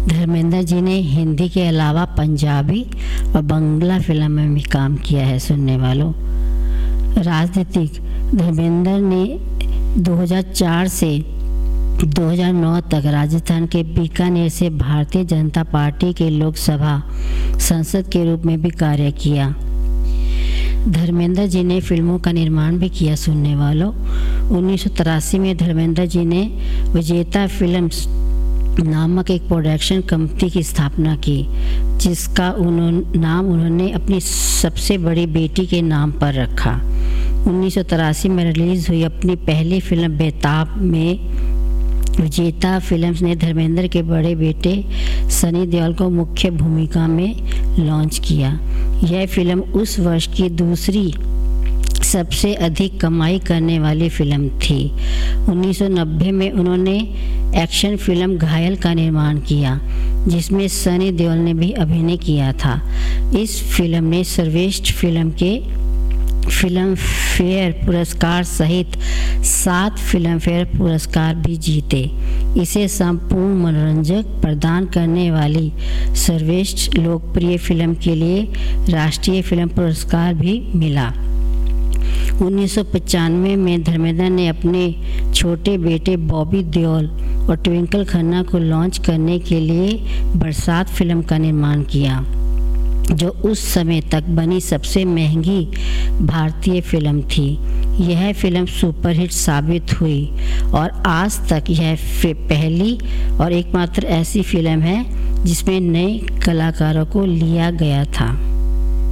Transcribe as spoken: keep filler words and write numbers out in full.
धर्मेंद्र जी ने हिंदी के अलावा पंजाबी और बांग्ला फिल्म में भी काम किया है। सुनने वालों, राजनीतिक, धर्मेंद्र ने दो हज़ार चार से दो हज़ार नौ तक राजस्थान के बीकानेर से भारतीय जनता पार्टी के लोकसभा सांसद के रूप में भी कार्य किया। धर्मेंद्र जी ने फिल्मों का निर्माण भी किया। सुनने वालों, उन्नीस सौ तिरासी में धर्मेंद्र जी ने विजेता फिल्म्स नामक एक प्रोडक्शन कंपनी की स्थापना की, जिसका उन्होंने नाम उन्होंने अपनी सबसे बड़ी बेटी के नाम पर रखा। उन्नीस सौ तिरासी में रिलीज़ हुई अपनी पहली फिल्म बेताब में विजेता फिल्म्स ने धर्मेंद्र के बड़े बेटे सनी देओल को मुख्य भूमिका में लॉन्च किया। यह फिल्म उस वर्ष की दूसरी सबसे अधिक कमाई करने वाली फिल्म थी। उन्नीस सौ नब्बे में उन्होंने एक्शन फिल्म घायल का निर्माण किया, जिसमें सनी देओल ने भी अभिनय किया था। इस फिल्म ने सर्वश्रेष्ठ फिल्म के फिल्म फेयर पुरस्कार सहित सात फिल्म फेयर पुरस्कार भी जीते। इसे संपूर्ण मनोरंजक प्रदान करने वाली सर्वश्रेष्ठ लोकप्रिय फिल्म के लिए राष्ट्रीय फिल्म पुरस्कार भी मिला। उन्नीस सौ पचानवे में धर्मेंद्र ने अपने छोटे बेटे बॉबी देओल और ट्विंकल खन्ना को लॉन्च करने के लिए बरसात फिल्म का निर्माण किया, जो उस समय तक बनी सबसे महंगी भारतीय फिल्म थी। यह फिल्म सुपरहिट साबित हुई और आज तक यह पहली और एकमात्र ऐसी फिल्म है जिसमें नए कलाकारों को लिया गया था।